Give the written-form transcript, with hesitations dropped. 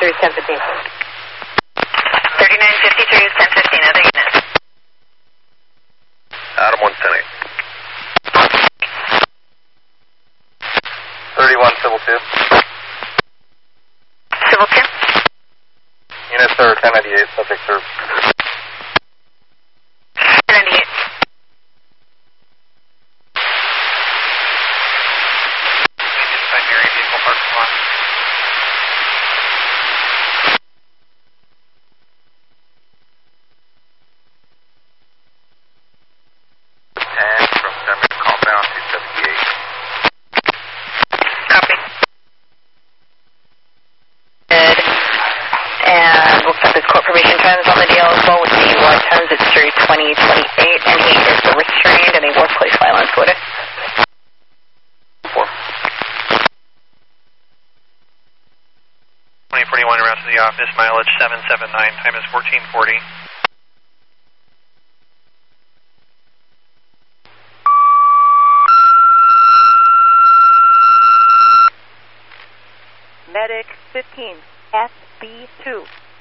is 1015. 3953 is 1015, other units. Adam 110. 31 Civil 2. Civil 2. Units are 1098, subject served. 1098. Primary vehicle parking lot. 10 from Seminole compound to 78. Copy. Good. And we'll set his court probation times on the deal as well with the DUI times. It's through 2028, and he is restrained in a workplace violence order. 4. 2041 around to the office, mileage 779, time is 1440. Medic 15, SB2.